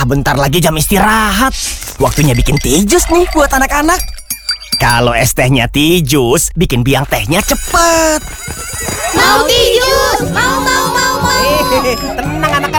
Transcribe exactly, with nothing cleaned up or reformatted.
bentar lagi jam istirahat. Waktunya bikin tijus nih buat anak-anak. Kalau es tehnya tijus, bikin biang tehnya cepet. Mau tijus! Mau, mau, mau, mau! Tenang anak-anak.